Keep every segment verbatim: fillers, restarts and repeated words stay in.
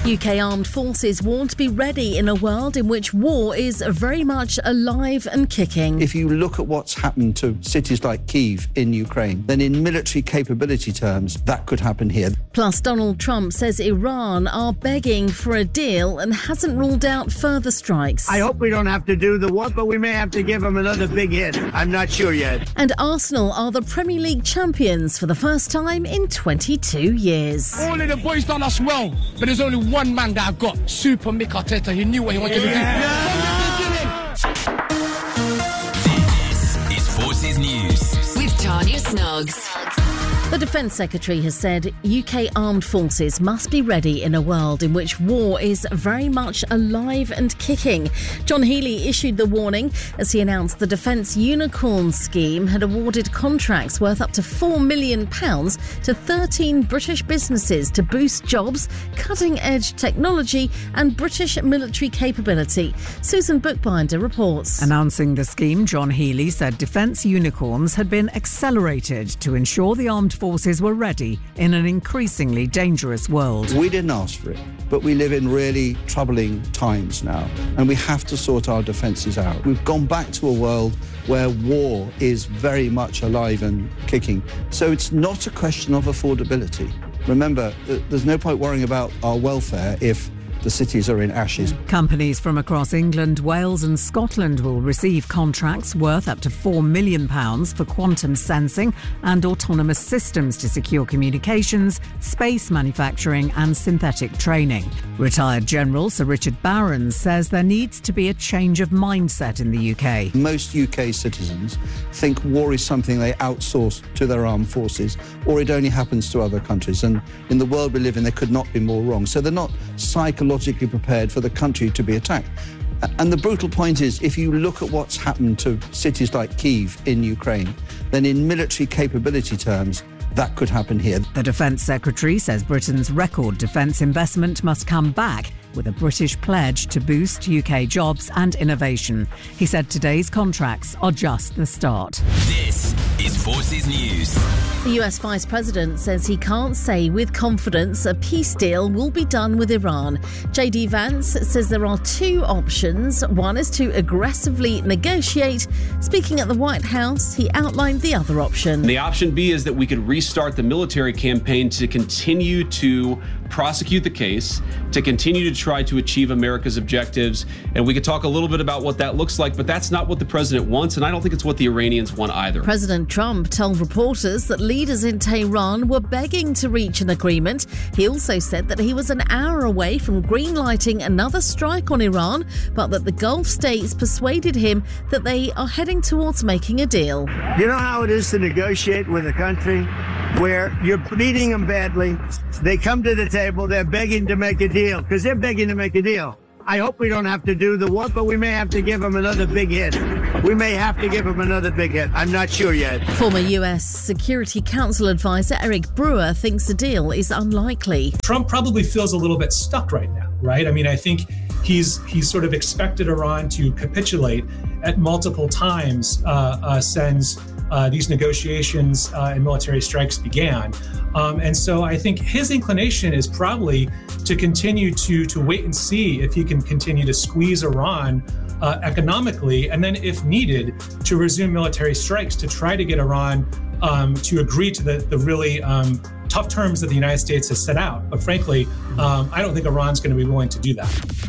U K armed forces warned to be ready in a world in which war is very much alive and kicking. If you look at what's happened to cities like Kyiv in Ukraine, then in military capability terms, that could happen here. Plus, Donald Trump says Iran are begging for a deal and hasn't ruled out further strikes. I hope we don't have to do the work, but we may have to give them another big hit. I'm not sure yet. And Arsenal are the Premier League champions for the first time in twenty-two years. All of the boys done us well, but there's only one man that I got, Super Mick Arteta. He knew what he wanted yeah. to do. This is Forces News with Tanya Snuggs. The Defence Secretary has said U K armed forces must be ready in a world in which war is very much alive and kicking. John Healey issued the warning as he announced the Defence Unicorn scheme had awarded contracts worth up to four million pounds to thirteen British businesses to boost jobs, cutting-edge technology and British military capability. Susan Bookbinder reports. Announcing the scheme, John Healey said Defence Unicorns had been accelerated to ensure the armed forces were ready in an increasingly dangerous world. We didn't ask for it, but we live in really troubling times now, and we have to sort our defences out. We've gone back to a world where war is very much alive and kicking. So it's not a question of affordability. Remember, there's no point worrying about our welfare if the cities are in ashes. Companies from across England, Wales and Scotland will receive contracts worth up to four million pounds for quantum sensing and autonomous systems to secure communications, space manufacturing and synthetic training. Retired General Sir Richard Barron says there needs to be a change of mindset in the U K. Most U K citizens think war is something they outsource to their armed forces, or it only happens to other countries. And in the world we live in, they could not be more wrong. So they're not psychologically logically prepared for the country to be attacked. And the brutal point is, if you look at what's happened to cities like Kyiv in Ukraine, then in military capability terms, that could happen here. The Defence Secretary says Britain's record defence investment must come back with a British pledge to boost U K jobs and innovation. He said today's contracts are just the start. This is Forces News. The U S Vice President says he can't say with confidence a peace deal will be done with Iran. J D Vance says there are two options. One is to aggressively negotiate. Speaking at the White House, he outlined the other option. The option B is that we could restart the military campaign to continue to prosecute the case, to continue to try to achieve America's objectives. And we could talk a little bit about what that looks like, but that's not what the president wants, and I don't think it's what the Iranians want either. President Trump told reporters that leaders in Tehran were begging to reach an agreement. He also said that he was an hour away from greenlighting another strike on Iran, but that the Gulf states persuaded him that they are heading towards making a deal. You know how it is to negotiate with a country where you're beating them badly? They come to the table, they're begging to make a deal, because they're begging to make a deal. I hope we don't have to do the work, but we may have to give them another big hit. We may have to give them another big hit. I'm not sure yet. Former U S Security Council advisor Eric Brewer thinks the deal is unlikely. Trump probably feels a little bit stuck right now, right? I mean, I think he's he's sort of expected Iran to capitulate at multiple times uh, uh, since uh, these negotiations uh, and military strikes began. Um, and so I think his inclination is probably to continue to to wait and see if he can continue to squeeze Iran uh, economically, and then if needed, to resume military strikes to try to get Iran um, to agree to the, the really um, tough terms that the United States has set out. But frankly, um, I don't think Iran's going to be willing to do that.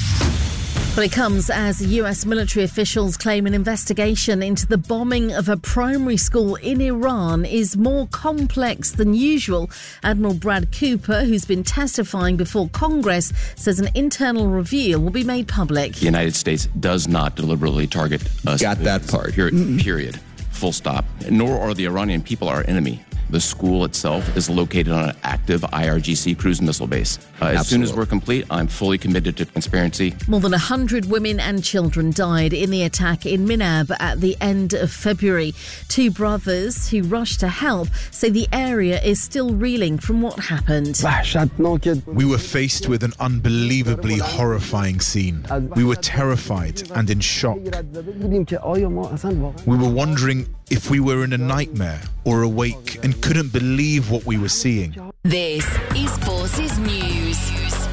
But it comes as U S military officials claim an investigation into the bombing of a primary school in Iran is more complex than usual. Admiral Brad Cooper, who's been testifying before Congress, says an internal review will be made public. The United States does not deliberately target us. Got that part. Period. Period. Full stop. Nor are the Iranian people our enemy. The school itself is located on an active I R G C cruise missile base. Uh, as soon as we're complete, I'm fully committed to transparency. More than one hundred women and children died in the attack in Minab at the end of February. Two brothers who rushed to help say the area is still reeling from what happened. We were faced with an unbelievably horrifying scene. We were terrified and in shock. We were wondering if we were in a nightmare or awake and couldn't believe what we were seeing. This is Forces News.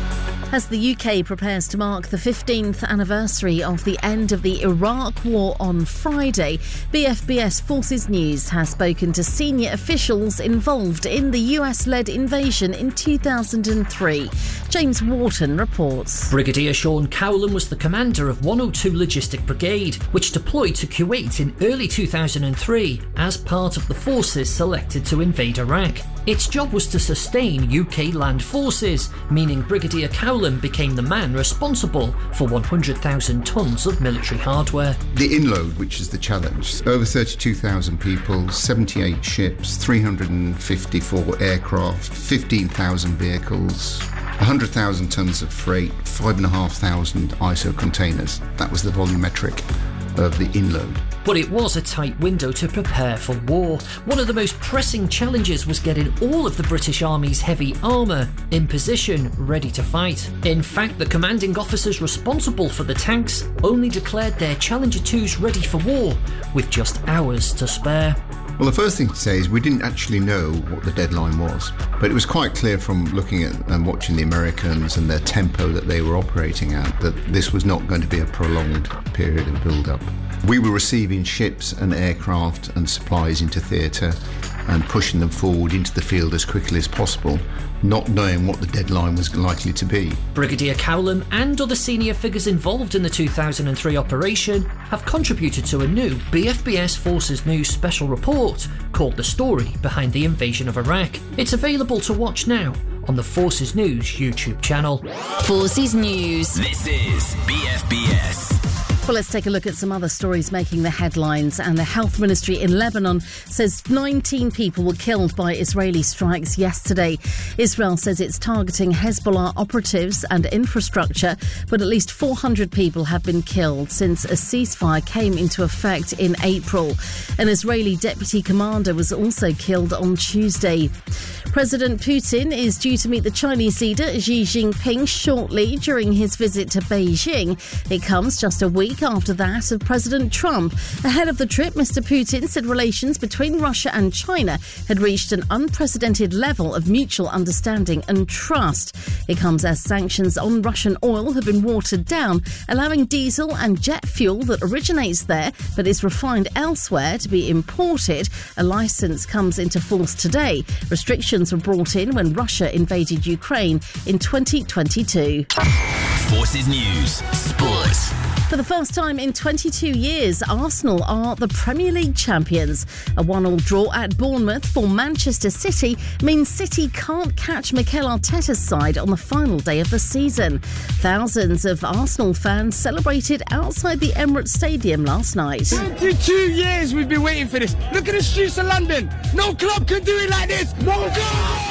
As the U K prepares to mark the fifteenth anniversary of the end of the Iraq War on Friday, B F B S Forces News has spoken to senior officials involved in the U S-led invasion in two thousand three. James Wharton reports. Brigadier Sean Cowlam was the commander of one oh two Logistic Brigade, which deployed to Kuwait in early two thousand three as part of the forces selected to invade Iraq. Its job was to sustain U K land forces, meaning Brigadier Cowlam became the man responsible for one hundred thousand tonnes of military hardware. The inload, which is the challenge, over thirty-two thousand people, seventy-eight ships, three hundred fifty-four aircraft, fifteen thousand vehicles, one hundred thousand tonnes of freight, five thousand five hundred I S O containers. That was the volumetric of the inload. But it was a tight window to prepare for war. One of the most pressing challenges was getting all of the British Army's heavy armour in position, ready to fight. In fact, the commanding officers responsible for the tanks only declared their Challenger twos ready for war, with just hours to spare. Well, the first thing to say is we didn't actually know what the deadline was, but it was quite clear from looking at and watching the Americans and their tempo that they were operating at that this was not going to be a prolonged period of build-up. We were receiving ships and aircraft and supplies into theatre and pushing them forward into the field as quickly as possible, not knowing what the deadline was likely to be. Brigadier Cowlam and other senior figures involved in the two thousand three operation have contributed to a new B F B S Forces News special report called The Story Behind the Invasion of Iraq. It's available to watch now on the Forces News YouTube channel. Forces News. This is B F B S. Well, let's take a look at some other stories making the headlines. And the health ministry in Lebanon says nineteen people were killed by Israeli strikes yesterday. Israel says it's targeting Hezbollah operatives and infrastructure, but at least four hundred people have been killed since a ceasefire came into effect in April. An Israeli deputy commander was also killed on Tuesday. President Putin is due to meet the Chinese leader Xi Jinping shortly during his visit to Beijing. It comes just a week after that of President Trump. Ahead of the trip, Mister Putin said relations between Russia and China had reached an unprecedented level of mutual understanding and trust. It comes as sanctions on Russian oil have been watered down, allowing diesel and jet fuel that originates there but is refined elsewhere to be imported. A licence comes into force today. Restrictions were brought in when Russia invaded Ukraine in twenty twenty-two. Forces News Sports. For the first time in twenty-two years, Arsenal are the Premier League champions. A one-all draw at Bournemouth for Manchester City means City can't catch Mikel Arteta's side on the final day of the season. Thousands of Arsenal fans celebrated outside the Emirates Stadium last night. twenty-two years we've been waiting for this. Look at the streets of London. No club can do it like this. No club!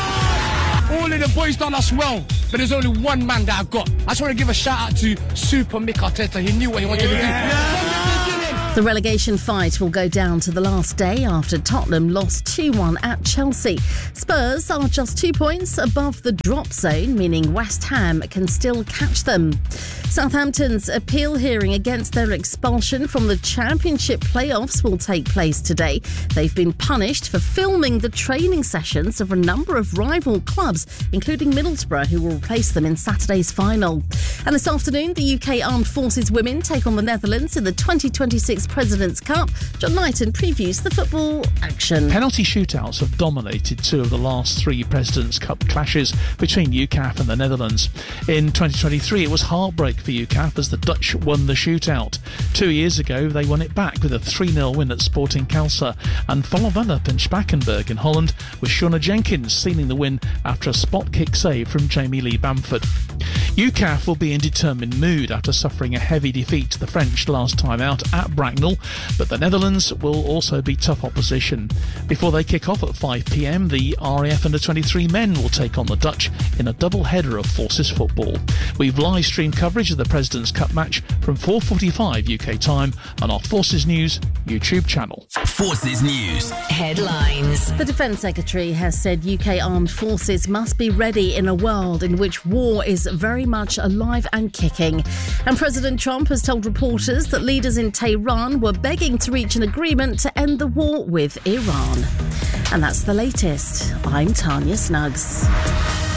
All of the boys done us well, but there's only one man that I've got. I just want to give a shout out to Super Mikel Arteta. He knew what he wanted yeah. to do. Yeah. The relegation fight will go down to the last day after Tottenham lost two one at Chelsea. Spurs are just two points above the drop zone, meaning West Ham can still catch them. Southampton's appeal hearing against their expulsion from the Championship playoffs will take place today. They've been punished for filming the training sessions of a number of rival clubs, including Middlesbrough, who will replace them in Saturday's final. And this afternoon, the U K Armed Forces women take on the Netherlands in the twenty twenty-six President's Cup. John Knighton previews the football action. Penalty shootouts have dominated two of the last three President's Cup clashes between U C A F and the Netherlands. In twenty twenty-three, it was heartbreak for U C A F as the Dutch won the shootout. Two years ago, they won it back with a three nil win at Sporting Kelsa, and followed that up in Spakenburg in Holland, with Shauna Jenkins sealing the win after a spot kick save from Jamie Lee Bamford. U C A F will be in determined mood after suffering a heavy defeat to the French last time out at Bracknell, but the Netherlands will also be tough opposition. Before they kick off at five p m, the R A F under twenty-three men will take on the Dutch in a double header of Forces football. We've live streamed coverage of the President's Cup match from four forty-five U K time on our Forces News YouTube channel. Forces News headlines. The Defence Secretary has said U K armed forces must be ready in a world in which war is very much alive and kicking. And President Trump has told reporters that leaders in Tehran were begging to reach an agreement to end the war with Iran. And that's the latest. I'm Tanya Snuggs.